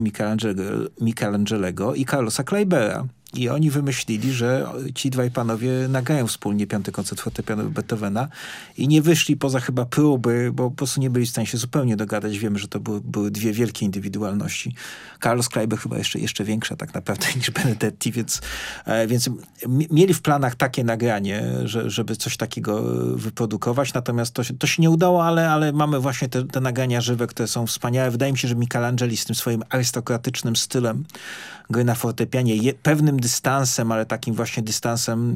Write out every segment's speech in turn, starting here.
Michelangelego i Carlosa Kleibera. I oni wymyślili, że ci dwaj panowie nagrają wspólnie piąty koncert fortepianowy Beethovena i nie wyszli poza chyba próby, bo po prostu nie byli w stanie się zupełnie dogadać. Wiemy, że to były dwie wielkie indywidualności. Carlos Kleiber chyba jeszcze większa tak naprawdę niż Benedetti, więc mieli w planach takie nagranie, żeby coś takiego wyprodukować, natomiast to się nie udało, ale mamy właśnie te nagrania żywe, które są wspaniałe. Wydaje mi się, że Michelangeli z tym swoim arystokratycznym stylem gry na fortepianie, pewnym dystansem, ale takim właśnie dystansem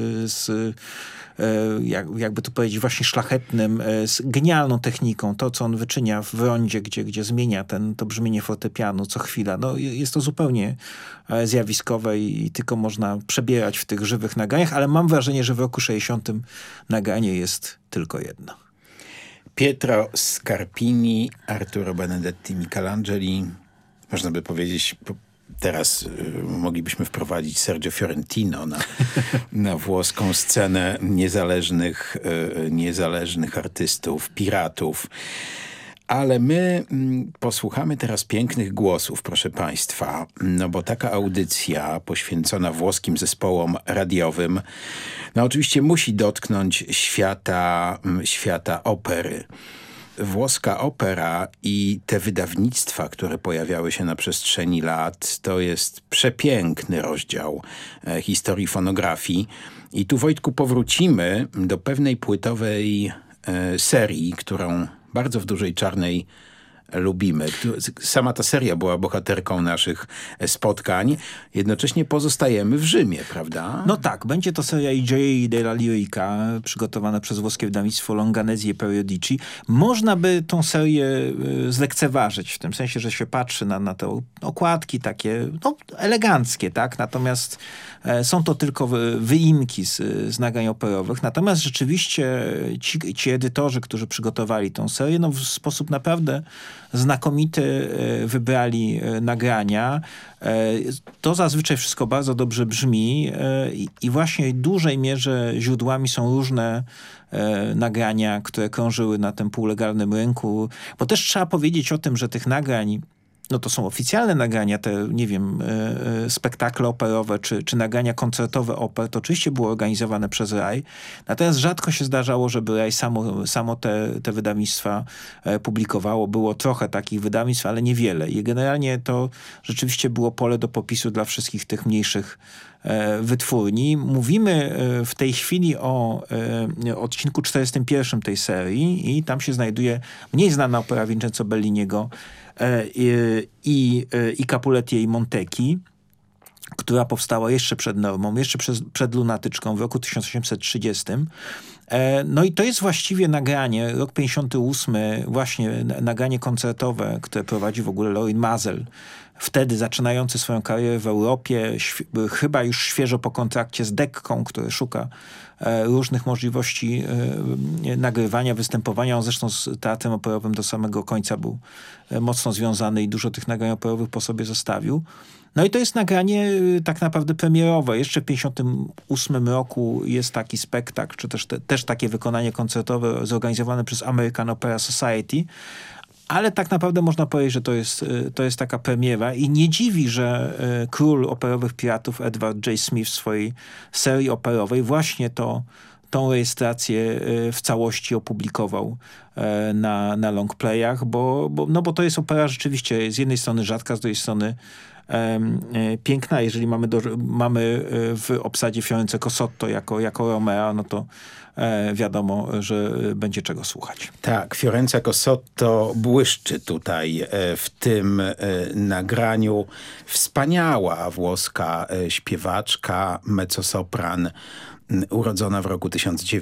jakby tu powiedzieć, właśnie szlachetnym, z genialną techniką. To, co on wyczynia w rondzie, gdzie zmienia to brzmienie fortepianu co chwila. No, jest to zupełnie zjawiskowe i tylko można przebierać w tych żywych nagraniach, ale mam wrażenie, że w roku 60 nagranie jest tylko jedno. Pietro Scarpini, Arturo Benedetti, Michelangeli. Można by powiedzieć... Teraz moglibyśmy wprowadzić Sergio Fiorentino na włoską scenę niezależnych artystów, piratów. Ale my posłuchamy teraz pięknych głosów, proszę państwa, no bo taka audycja poświęcona włoskim zespołom radiowym, no oczywiście musi dotknąć świata opery. Włoska opera i te wydawnictwa, które pojawiały się na przestrzeni lat, to jest przepiękny rozdział historii fonografii. I tu, Wojtku, powrócimy do pewnej płytowej serii, którą bardzo w Dużej Czarnej lubimy. Sama ta seria była bohaterką naszych spotkań. Jednocześnie pozostajemy w Rzymie, prawda? No tak, będzie to seria I Gioielli della Lirica, przygotowana przez włoskie wydawnictwo Longanesi e Periodici. Można by tą serię zlekceważyć, w tym sensie, że się patrzy na te okładki takie, no, eleganckie, tak? Natomiast są to tylko wyimki z nagrań operowych. Natomiast rzeczywiście ci edytorzy, którzy przygotowali tą serię, no w sposób naprawdę znakomity wybrali nagrania. To zazwyczaj wszystko bardzo dobrze brzmi i właśnie w dużej mierze źródłami są różne nagrania, które krążyły na tym półlegalnym rynku. Bo też trzeba powiedzieć o tym, że tych nagrań, no to są oficjalne nagrania, te, nie wiem, spektakle operowe, czy nagrania koncertowe oper, to oczywiście było organizowane przez RAI. Natomiast rzadko się zdarzało, żeby RAI samo te wydawnictwa publikowało. Było trochę takich wydawnictw, ale niewiele. I generalnie to rzeczywiście było pole do popisu dla wszystkich tych mniejszych wytwórni. Mówimy w tej chwili o odcinku 41 tej serii i tam się znajduje mniej znana opera Vincenzo Belliniego i Capuletti i Montecchi, która powstała jeszcze przed normą, jeszcze przed lunatyczką w roku 1830. No i to jest właściwie nagranie, rok 58, właśnie nagranie koncertowe, które prowadzi w ogóle Lorin Maazel, wtedy zaczynający swoją karierę w Europie, chyba już świeżo po kontrakcie z Dekką, który szuka różnych możliwości nagrywania, występowania. On zresztą z teatrem operowym do samego końca był mocno związany i dużo tych nagrań operowych po sobie zostawił. No i to jest nagranie tak naprawdę premierowe. Jeszcze w 1958 roku jest taki spektakl, czy też takie wykonanie koncertowe zorganizowane przez American Opera Society. Ale tak naprawdę można powiedzieć, że to jest taka premiera i nie dziwi, że król operowych piratów Edward J. Smith w swojej serii operowej właśnie tą rejestrację w całości opublikował na longplayach, bo to jest opera rzeczywiście z jednej strony rzadka, z drugiej strony piękna. Jeżeli mamy w obsadzie Fiorenze Cosotto jako Romea, no to wiadomo, że będzie czego słuchać. Tak, Fiorenza Cosotto błyszczy tutaj w tym nagraniu. Wspaniała włoska śpiewaczka, mezzosopran, urodzona w roku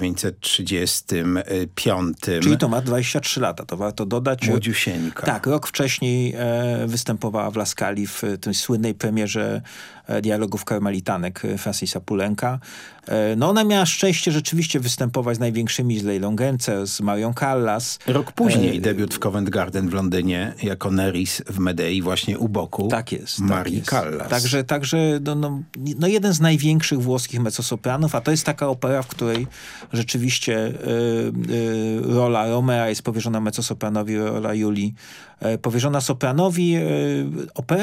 1935. Czyli to ma 23 lata, to warto dodać. Młodziusieńka. Tak, rok wcześniej występowała w La Scali w tej słynnej premierze dialogów karmelitanek Francisa Poulenca. No ona miała szczęście rzeczywiście występować z największymi, z Leilą Gencer, z Marią Callas. Rok później debiut w Covent Garden w Londynie jako Neris w Medei właśnie u boku tak jest, Marii Callas. Także jeden z największych włoskich mezzosopranów, a to jest taka opera, w której rzeczywiście rola Romea jest powierzona mezzosopranowi, rola Julii powierzona sopranowi. Opera